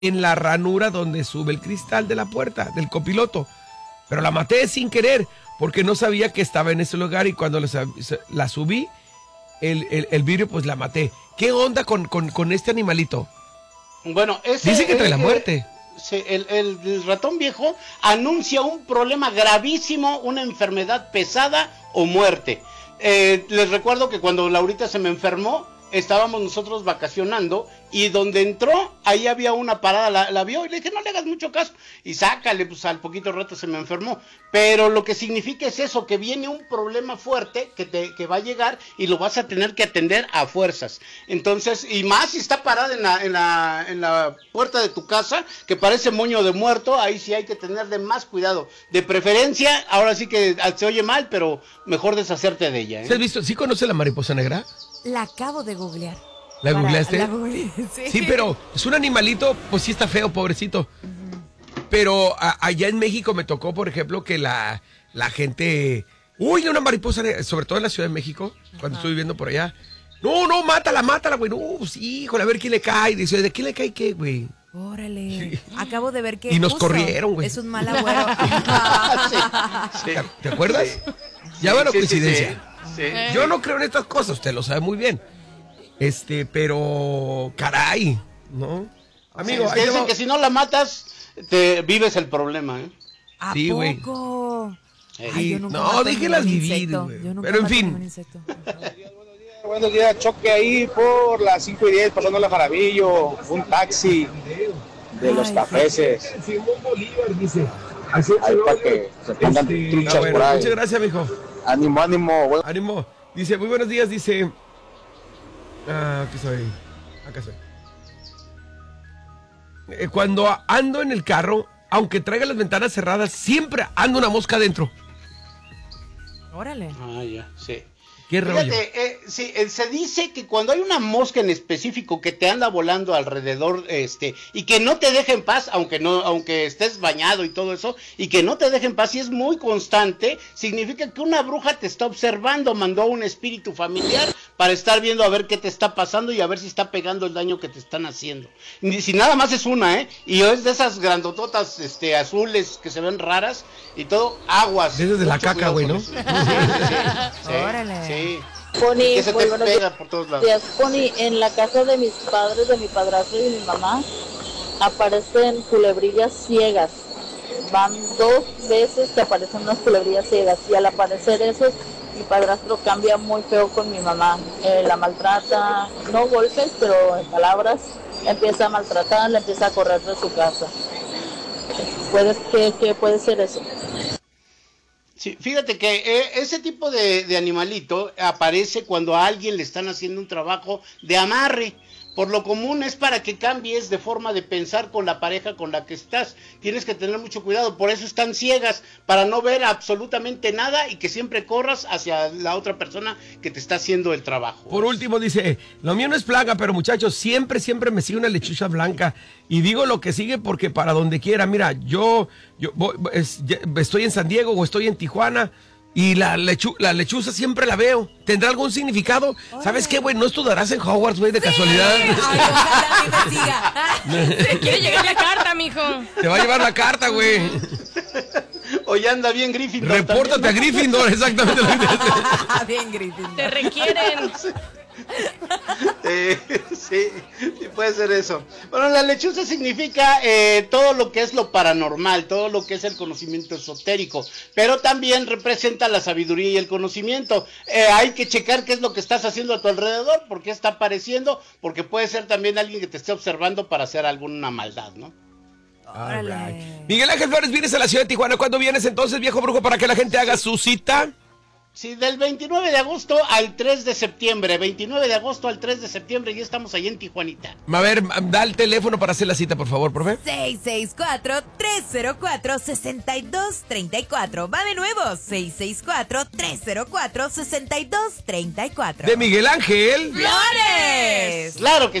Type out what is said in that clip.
en la ranura donde sube el cristal de la puerta del copiloto. Pero la maté sin querer, porque no sabía que estaba en ese lugar y cuando la subí, el vidrio, pues la maté. ¿Qué onda con este animalito? Bueno, dice que trae la muerte. El ratón viejo anuncia un problema gravísimo, una enfermedad pesada o muerte. Les recuerdo que cuando Laurita se me enfermó, estábamos nosotros vacacionando y donde entró, ahí había una parada, la vio y le dije, no le hagas mucho caso. Y sácale, pues al poquito rato se me enfermó. Pero lo que significa es eso, que viene un problema fuerte que va a llegar y lo vas a tener que atender a fuerzas. Entonces, y más si está parada en la puerta de tu casa, que parece moño de muerto, ahí sí hay que tenerle más cuidado. De preferencia, ahora sí que se oye mal, pero mejor deshacerte de ella. ¿Sí has visto? ¿Sí conoce la mariposa negra? La acabo de googlear. ¿La googleaste? La googleé, sí. Sí, pero es un animalito, pues sí está feo, pobrecito. Pero allá en México me tocó, por ejemplo, que la gente... Uy, una mariposa negra, sobre todo en la Ciudad de México, cuando estuve viviendo por allá. No, mátala, güey. No, pues híjole, a ver quién le cae. Dice, ¿de quién le cae qué, güey? Órale. Sí. Acabo de ver que... Y nos corrieron, güey. Es un mal agüero. Sí. ¿Te acuerdas? Sí. Ya bueno, coincidencia. Sí. Yo no creo en estas cosas, usted lo sabe muy bien. Pero caray, ¿no? Amigo, sí, dicen que si no la matas, te vives el problema, ¿eh? ¿A sí, güey. poco? Ay, no, déjelas vivir, güey. Pero en fin. Buenos días, choque ahí por las 5:10, pasando la Jaramillo, un taxi de los cafeses. Simón Bolívar dice. Ahí para que se pongan truchas por ahí. Muchas gracias, mijo. Ánimo. Ánimo. Dice, muy buenos días, dice... aquí soy. Acá soy. Cuando ando en el carro, aunque traiga las ventanas cerradas, siempre ando una mosca adentro. Órale. Ah, ya, sí. ¿Qué rollo? Fíjate, sí, se dice que cuando hay una mosca en específico que te anda volando alrededor, y que no te deje en paz, aunque estés bañado y todo eso, y que no te deje en paz, y es muy constante, significa que una bruja te está observando, mandó a un espíritu familiar para estar viendo a ver qué te está pasando y a ver si está pegando el daño que te están haciendo. Y si nada más es una, y es de esas grandototas, azules que se ven raras y todo, aguas. Desde de la caca, güey, ¿no? Sí. Órale. Sí. Pony, que se te pega por todos lados. Pony, en la casa de mis padres, de mi padrastro y de mi mamá, aparecen culebrillas ciegas. Van 2 veces que aparecen unas culebrillas ciegas. Y al aparecer esos, mi padrastro cambia muy feo con mi mamá. La maltrata, no golpes, pero en palabras, empieza a maltratar, le empieza a correr de su casa. ¿Qué puede ser eso? Sí, fíjate que ese tipo de animalito aparece cuando a alguien le están haciendo un trabajo de amarre. Por lo común es para que cambies de forma de pensar con la pareja con la que estás. Tienes que tener mucho cuidado, por eso están ciegas, para no ver absolutamente nada y que siempre corras hacia la otra persona que te está haciendo el trabajo. Por último dice, lo mío no es plaga, pero muchachos, siempre me sigue una lechuza blanca. Y digo lo que sigue porque para donde quiera, mira, yo estoy en San Diego o estoy en Tijuana. Y la lechuza siempre la veo. ¿Tendrá algún significado? Oye. ¿Sabes qué, güey? ¿No estudiarás en Hogwarts, güey, de casualidad? Ay, ojalá me siga. Se quiere llegar la carta, mijo. Te va a llevar la carta, güey. Hoy anda bien Gryffindor. Repórtate también. A Gryffindor, exactamente lo que te bien Gryffindor. Te requieren. Sí, puede ser eso. Bueno, la lechuza significa todo lo que es lo paranormal, todo lo que es el conocimiento esotérico, pero también representa la sabiduría y el conocimiento. Hay que checar qué es lo que estás haciendo a tu alrededor, por qué está apareciendo, porque puede ser también alguien que te esté observando para hacer alguna maldad, ¿no? Right. Miguel Ángel Flores, vienes a la ciudad de Tijuana. ¿Cuándo vienes entonces, viejo brujo, para que la gente haga su cita? Sí, del 29 de agosto al 3 de septiembre. 29 de agosto al 3 de septiembre, ya estamos ahí en Tijuanita. A ver, da el teléfono para hacer la cita, por favor, profe. 664-304-6234. Va de nuevo, 664-304-6234. De Miguel Ángel Flores. Claro que sí.